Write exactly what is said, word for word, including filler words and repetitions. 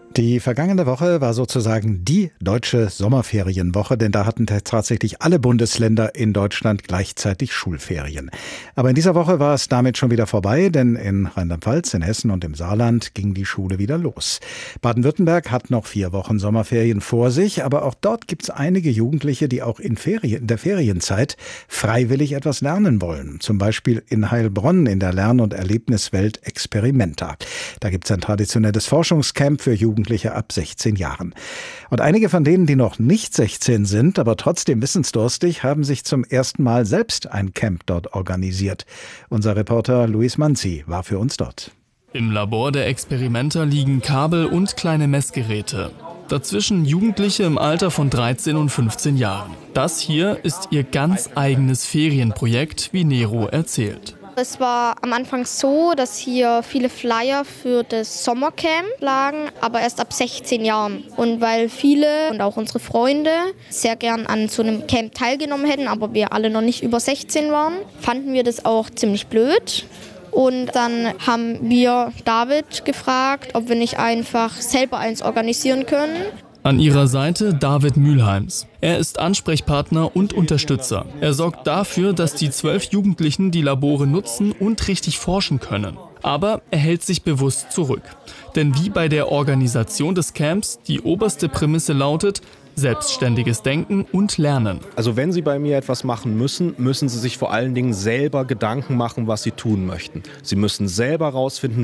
Die vergangene Woche war sozusagen die deutsche Sommerferienwoche, denn da hatten tatsächlich alle Bundesländer in Deutschland gleichzeitig Schulferien. Aber in dieser Woche war es damit schon wieder vorbei, denn in Rheinland-Pfalz, in Hessen und im Saarland ging die Schule wieder los. Baden-Württemberg hat noch vier Wochen Sommerferien vor sich, aber auch dort gibt es einige Jugendliche, die auch in, Ferien, in der Ferienzeit freiwillig etwas lernen wollen. Zum Beispiel in Heilbronn in der Lern- und Erlebniswelt Experimenta. Da gibt es ein traditionelles Forschungscamp für Jugendliche ab sechzehn Jahren. Und einige von denen, die noch nicht sechzehn sind, aber trotzdem wissensdurstig, haben sich zum ersten Mal selbst ein Camp dort organisiert. Unser Reporter Luis Manzi war für uns dort. Im Labor der Experimenta liegen Kabel und kleine Messgeräte. Dazwischen Jugendliche im Alter von dreizehn und fünfzehn Jahren. Das hier ist ihr ganz eigenes Ferienprojekt, wie Nero erzählt. Es war am Anfang so, dass hier viele Flyer für das Sommercamp lagen, aber erst ab sechzehn Jahren. Und weil viele und auch unsere Freunde sehr gern an so einem Camp teilgenommen hätten, aber wir alle noch nicht über sechzehn waren, fanden wir das auch ziemlich blöd. Und dann haben wir David gefragt, ob wir nicht einfach selber eins organisieren können. An ihrer Seite David Mühlheims. Er ist Ansprechpartner und Unterstützer. Er sorgt dafür, dass die zwölf Jugendlichen die Labore nutzen und richtig forschen können. Aber er hält sich bewusst zurück. Denn wie bei der Organisation des Camps, die oberste Prämisse lautet, selbstständiges Denken und Lernen. Also wenn Sie bei mir etwas machen müssen, müssen Sie sich vor allen Dingen selber Gedanken machen, was Sie tun möchten. Sie müssen selber rausfinden,